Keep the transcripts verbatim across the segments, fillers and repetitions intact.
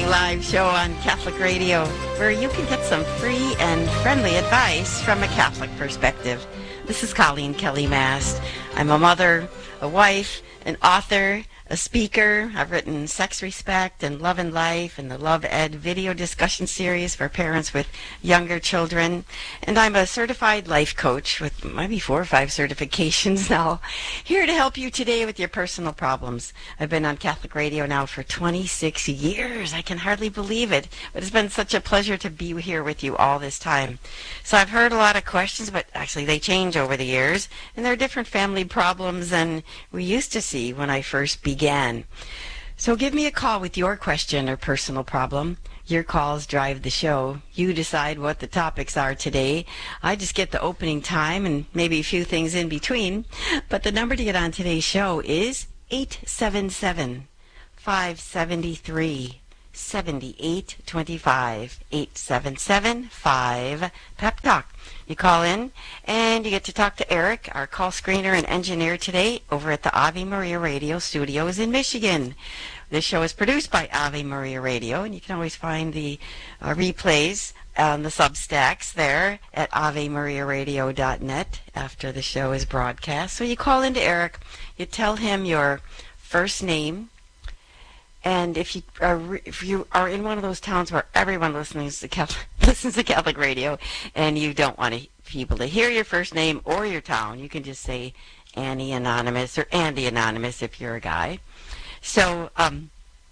weekly live show on Catholic Radio where you can get some free and friendly advice from a Catholic perspective. This is Colleen Kelly Mast. I'm a mother, a wife, an author, a speaker. I've written Sex Respect and Love and Life and the Love Ed video discussion series for parents with younger children. And I'm a certified life coach with maybe four or five certifications now, here to help you today with your personal problems. I've been on Catholic Radio now for twenty-six years. I can hardly believe it, but it's been such a pleasure to be here with you all this time. So I've heard a lot of questions, but actually they change over the years, and there are different family problems than we used to see when I first began. began. So give me a call with your question or personal problem. Your calls drive the show. You decide what the topics are today. I just get the opening time and maybe a few things in between. But the number to get on today's show is eight seven seven, five seven three, seven eight two five. eight seven seven, five, Pep Talk. You call in, and you get to talk to Eric, our call screener and engineer today, over at the Ave Maria Radio Studios in Michigan. This show is produced by Ave Maria Radio, and you can always find the uh, replays on the Substacks there at ave maria radio dot net after the show is broadcast. So you call into Eric, you tell him your first name, and if you are if you are in one of those towns where everyone listens to Catholic, listens to Catholic Radio, and you don't want to, people to hear your first name or your town, you can just say Annie Anonymous or Andy Anonymous if you're a guy. So um,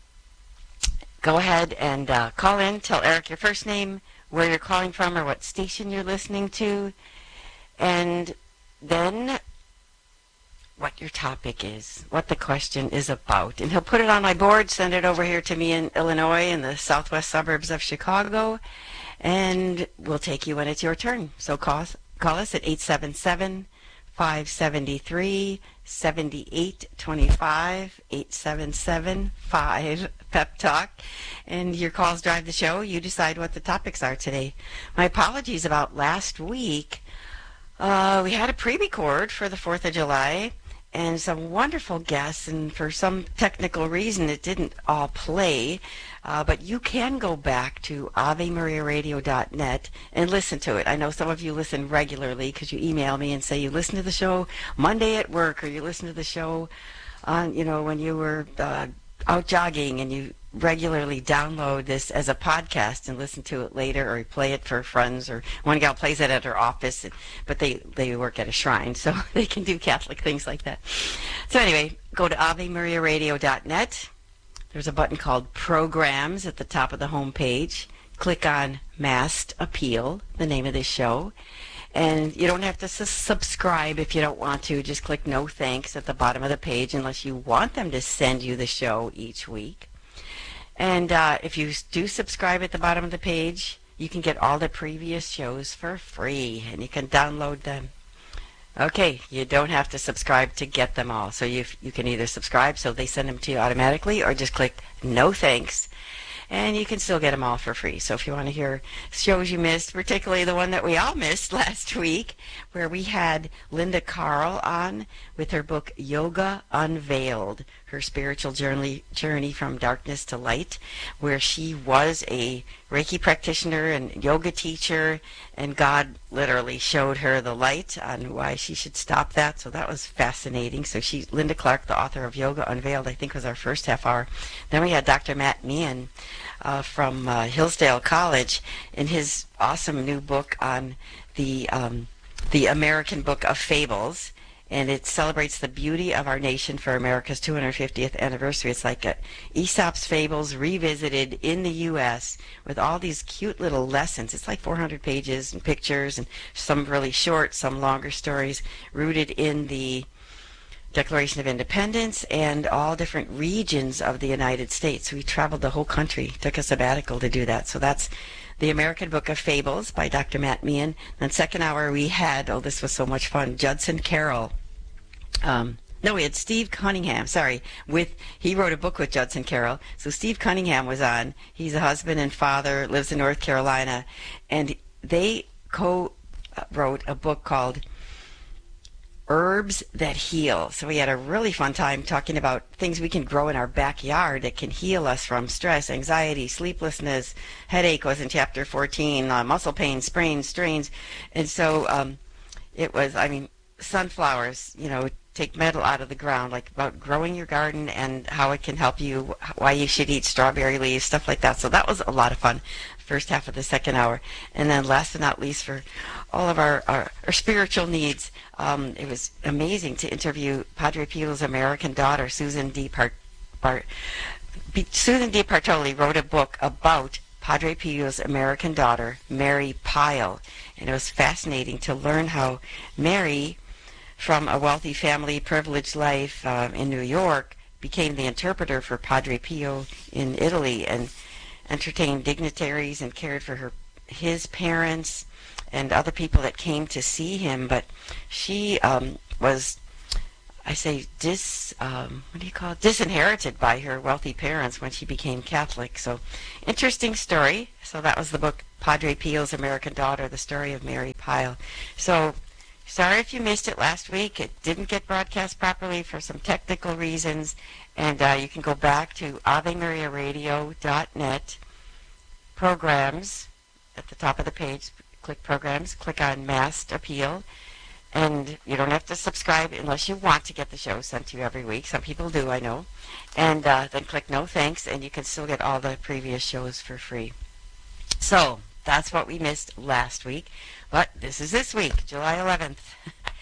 go ahead and uh, call in. Tell Eric your first name, where you're calling from, or what station you're listening to, and then what your topic is, what the question is about. And he'll put it on my board, send it over here to me in Illinois in the southwest suburbs of Chicago, and we'll take you when it's your turn. So call, call us at eight seven seven, five seven three, seven eight two five, eight seven seven, five, Pep Talk. And your calls drive the show. You decide what the topics are today. My apologies about last week. Uh, we had a pre-record for the fourth of July, and some wonderful guests, and for some technical reason it didn't all play, uh, but you can go back to ave maria radio dot net and listen to it. I know some of you listen regularly because you email me and say you listen to the show Monday at work, or you listen to the show on, you know, when you were uh, out jogging, and you regularly download this as a podcast and listen to it later, or play it for friends, or one gal plays it at her office, but they, they work at a shrine, so they can do Catholic things like that. So anyway, go to ave maria radio dot net. There's a button called Programs at the top of the home page. Click on Mast Appeal, the name of this show. And you don't have to su- subscribe if you don't want to. Just click No Thanks at the bottom of the page unless you want them to send you the show each week. And uh, if you do subscribe at the bottom of the page, you can get all the previous shows for free, and you can download them. Okay, you don't have to subscribe to get them all. So you you can either subscribe so they send them to you automatically, or just click No Thanks, and you can still get them all for free. So if you want to hear shows you missed, particularly the one that we all missed last week, where we had Linda Carl on with her book Yoga Unveiled, her spiritual journey journey from darkness to light, where she was a Reiki practitioner and yoga teacher, and God literally showed her the light on why she should stop that. So that was fascinating. So she, Linda Clark, the author of Yoga Unveiled, I think was our first half hour. Then we had Doctor Matt Meehan uh, from uh, Hillsdale College in his awesome new book on the um, the American Book of Fables. And it celebrates the beauty of our nation for America's two hundred fiftieth anniversary. It's like a Aesop's Fables revisited in the U S with all these cute little lessons. It's like four hundred pages and pictures, and some really short, some longer stories rooted in the Declaration of Independence and all different regions of the United States. We traveled the whole country, took a sabbatical to do that. So that's the American Book of Fables by Doctor Matt Meehan. And second hour we had, oh, this was so much fun, Judson Carroll. Um, no, we had Steve Cunningham, sorry, with, he wrote a book with Judson Carroll. So Steve Cunningham was on. He's a husband and father, lives in North Carolina, and they co-wrote a book called herbs that heal. So we had a really fun time talking about things we can grow in our backyard that can heal us from stress, anxiety, sleeplessness, headache was in chapter fourteen, uh, muscle pain, sprains, strains. And so um, it was, I mean, sunflowers, you know, take metal out of the ground, like about growing your garden and how it can help you, why you should eat strawberry leaves, stuff like that. So that was a lot of fun, first half of the second hour. And then last but not least, for all of our, our, our spiritual needs, um, it was amazing to interview Padre Pio's American daughter, Susan D. Part, Part, Susan D. Bartoli wrote a book about Padre Pio's American daughter, Mary Pyle. And it was fascinating to learn how Mary, from a wealthy family, privileged life uh, in New York, became the interpreter for Padre Pio in Italy and entertained dignitaries and cared for her, his parents and other people that came to see him. But she um, was, I say, dis, um, what do you call it, disinherited by her wealthy parents when she became Catholic. So, interesting story. So that was the book, Padre Pio's American Daughter, the story of Mary Pyle. So, sorry if you missed it last week. It didn't get broadcast properly for some technical reasons. And uh, you can go back to ave maria radio dot net, programs, at the top of the page, click programs, click on Masked Appeal. And you don't have to subscribe unless you want to get the show sent to you every week. Some people do, I know. And uh, then click No Thanks, and you can still get all the previous shows for free. So, that's what we missed last week. But this is this week, July eleventh.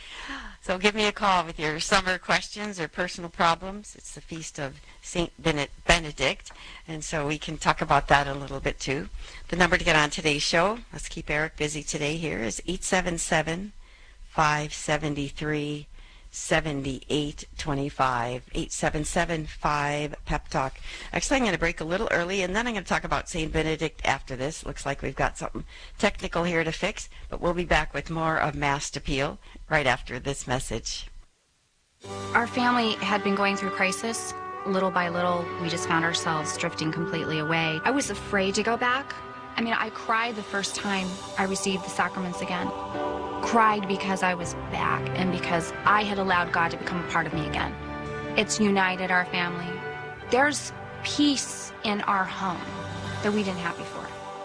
So give me a call with your summer questions or personal problems. It's the feast of Saint Benedict, and so we can talk about that a little bit too. The number to get on today's show, let's keep Eric busy today here, is eight seven seven, five seven three, seven eight two five, eight seven seven, five, pep talk. Actually, I'm going to break a little early, and then I'm going to talk about Saint Benedict after this. Looks like we've got something technical here to fix, but we'll be back with more of Masked Appeal right after this message. Our family had been going through crisis. Little by little, we just found ourselves drifting completely away. I was afraid to go back. I mean, I cried the first time I received the sacraments again. Cried because I was back and because I had allowed God to become a part of me again. It's united our family. There's peace in our home that we didn't have before.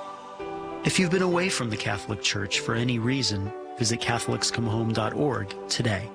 If you've been away from the Catholic Church for any reason, visit Catholics Come Home dot org today.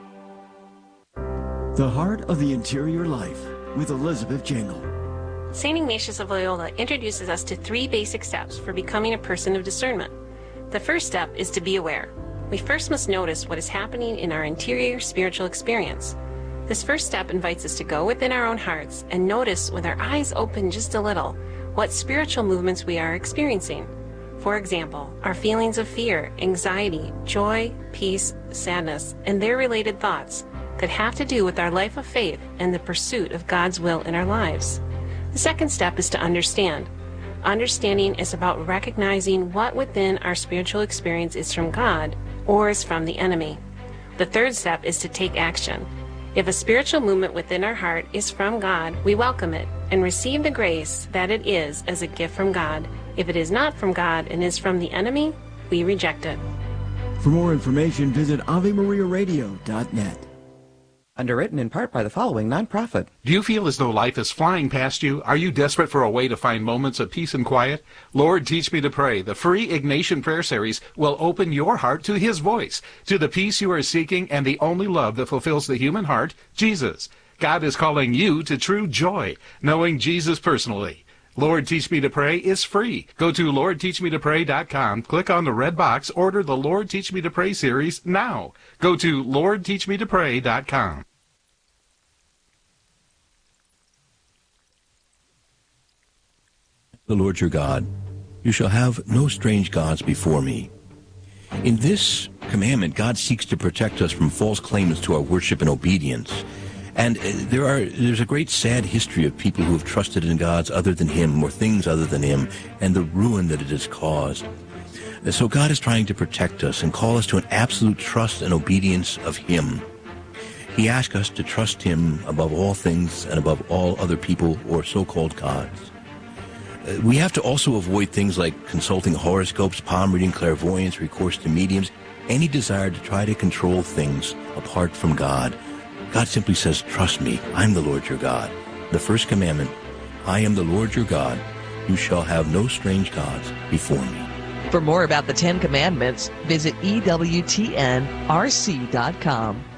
The Heart of the Interior Life with Elizabeth Jangle. Saint Ignatius of Loyola introduces us to three basic steps for becoming a person of discernment. The first step is to be aware. We first must notice what is happening in our interior spiritual experience. This first step invites us to go within our own hearts and notice, with our eyes open just a little, what spiritual movements we are experiencing. For example, our feelings of fear, anxiety, joy, peace, sadness, and their related thoughts that have to do with our life of faith and the pursuit of God's will in our lives. The second step is to understand. Understanding is about recognizing what within our spiritual experience is from God or is from the enemy. The third step is to take action. If a spiritual movement within our heart is from God, we welcome it and receive the grace that it is as a gift from God. If it is not from God and is from the enemy, we reject it. For more information, visit ave maria radio dot net. Underwritten in part by the following nonprofit. Do you feel as though life is flying past you? Are you desperate for a way to find moments of peace and quiet? Lord, Teach Me to Pray, the free Ignatian Prayer Series, will open your heart to His voice, to the peace you are seeking and the only love that fulfills the human heart, Jesus. God is calling you to true joy, knowing Jesus personally. Lord, Teach Me to Pray is free. Go to lord teach me to pray dot com, click on the red box, order the Lord Teach Me to Pray series now. Go to lord teach me to pray dot com. The Lord your God, you shall have no strange gods before me. In this commandment, God seeks to protect us from false claims to our worship and obedience. And there are there's a great sad history of people who have trusted in gods other than Him or things other than Him, and the ruin that it has caused. So God is trying to protect us and call us to an absolute trust and obedience of Him. He asks us to trust Him above all things and above all other people or so-called gods. Uh, we have to also avoid things like consulting horoscopes, palm reading, clairvoyance, recourse to mediums, any desire to try to control things apart from God. God simply says, trust me, I'm the Lord your God. The first commandment, I am the Lord your God. You shall have no strange gods before me. For more about the Ten Commandments, visit E W T N R C dot com.